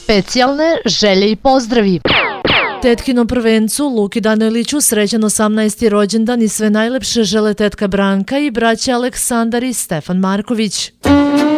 specijalne želje i pozdravi. Tetkinom prvencu Luki Daniliću srećan 18. rođendan i sve najlepše žele tetka Branka i braća Aleksandar i Stefan Marković.